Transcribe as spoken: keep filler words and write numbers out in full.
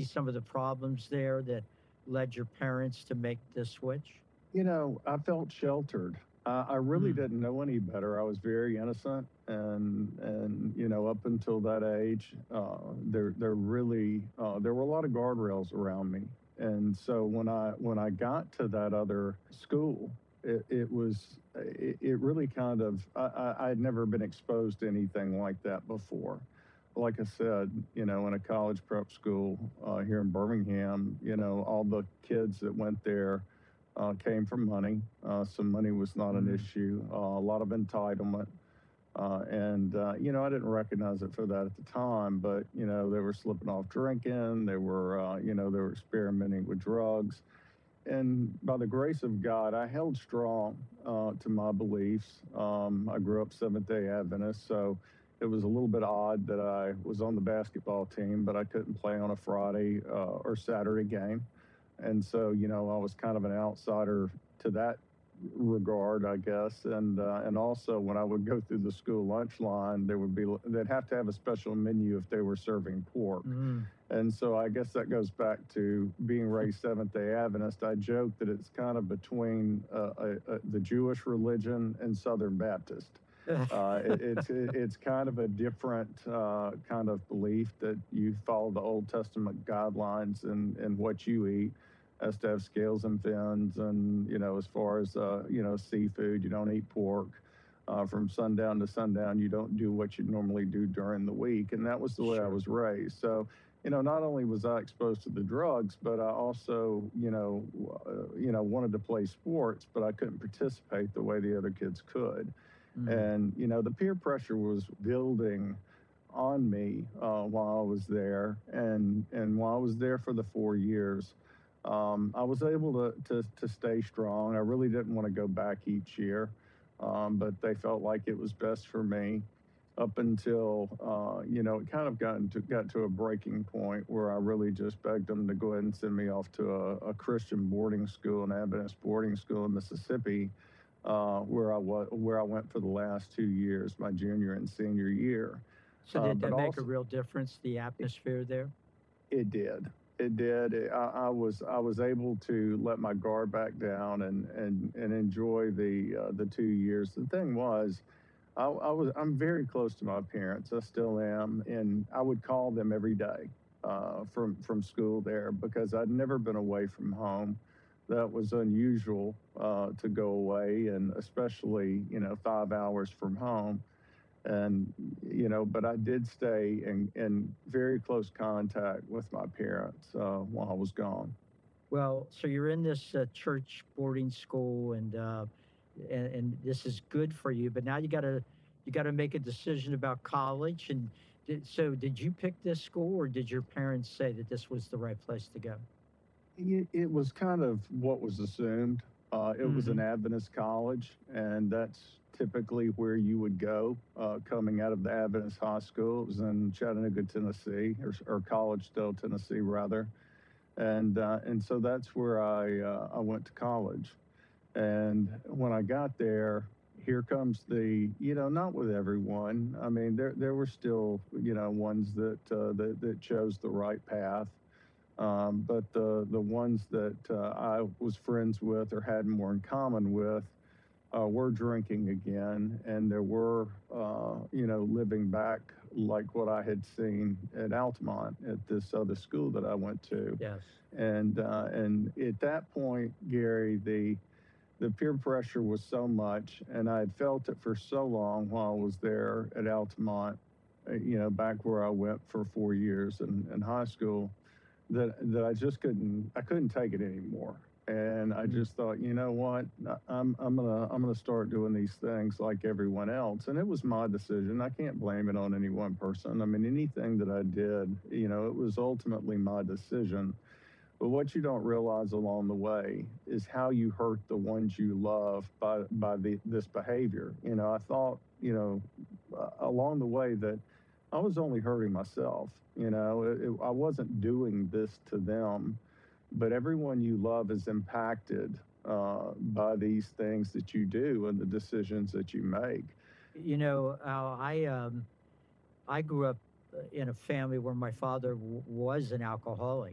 some of the problems there that led your parents to make the switch? You know, I felt sheltered. Uh, I really Mm. didn't know any better. I was very innocent, and and you know, up until that age, uh, there there really uh, there were a lot of guardrails around me. And so when I when I got to that other school, it, it was it, it really kind of I, I I'd never been exposed to anything like that before. Like I said, you know, in a college prep school uh, here in Birmingham, you know, all the kids that went there uh, came from money. Uh, so money was not an Mm. issue. Uh, a lot of entitlement. Uh, and, uh, you know, I didn't recognize it for that at the time, but, you know, they were slipping off drinking. They were, uh, you know, they were experimenting with drugs. And by the grace of God, I held strong uh, to my beliefs. Um, I grew up Seventh day Adventist, so it was a little bit odd that I was on the basketball team, but I couldn't play on a Friday uh, or Saturday game. And so, you know, I was kind of an outsider to that regard, I guess. And uh, and also, when I would go through the school lunch line, there would be they'd have to have a special menu if they were serving pork. Mm. And so I guess that goes back to being raised Seventh Day Adventist. I joke that it's kind of between uh, uh, uh, the Jewish religion and Southern Baptist. Uh, it, it's it, it's kind of a different uh, kind of belief that you follow the Old Testament guidelines and and what you eat has to have scales and fins, and you know, as far as uh, you know, seafood, you don't eat pork. Uh, from sundown to sundown, you don't do what you normally do during the week, and that was the way I Sure. was raised. So, you know, not only was I exposed to the drugs, but I also, you know, uh, you know, wanted to play sports, but I couldn't participate the way the other kids could. Mm. And you know, the peer pressure was building on me uh, while I was there, and and while I was there for the four years, um, I was able to, to to stay strong. I really didn't want to go back each year, um, but they felt like it was best for me. Up until uh, you know, it kind of got into, got to a breaking point where I really just begged them to go ahead and send me off to a, a Christian boarding school, an Adventist boarding school in Mississippi, uh, where I was where I went for the last two years, my junior and senior year. So Uh, did but that make a also, real difference, the atmosphere there? it did. It did. It, I, I was I was able to let my guard back down and and and enjoy the uh, the two years. The thing was, I, I was I'm very close to my parents. I still am, and I would call them every day uh, from from school there because I'd never been away from home. That was unusual uh, to go away, and especially you know five hours from home. And you know, but I did stay in in very close contact with my parents uh, while I was gone. Well, so you're in this uh, church boarding school, and uh, and, and this is good for you. But now you gotta you gotta make a decision about college. And did, so, did you pick this school, or did your parents say that this was the right place to go? It, it was kind of what was assumed. Uh, it was an Hmm. Adventist college, and that's typically where you would go uh, coming out of the Adventist high school. It was in Chattanooga, Tennessee, or, or Collegedale, Tennessee, rather. And uh, and so that's where I uh, I went to college. And when I got there, here comes the, you know, not with everyone. I mean, there there were still, you know, ones that uh, that, that chose the right path. Um, but the the ones that uh, I was friends with or had more in common with uh, were drinking again, and there were, uh, you know, living back like what I had seen at Altamont at this other school that I went to. Yes. And uh, and at that point, Gary, the the peer pressure was so much, and I had felt it for so long while I was there at Altamont, uh, you know, back where I went for four years in, in high school, that that I just couldn't I couldn't take it anymore. And I Mm. just thought, you know what, I'm I'm gonna I'm gonna start doing these things like everyone else. And it was my decision. I can't blame it on any one person. I mean, anything that I did, you know, it was ultimately my decision. But what you don't realize along the way is how you hurt the ones you love by by the, this behavior. You know, I thought, you know, uh, along the way that I was only hurting myself. You know, it, it, I wasn't doing this to them, but everyone you love is impacted uh, by these things that you do and the decisions that you make. You know, Al, I um, I grew up uh, in a family where my father w- was an alcoholic.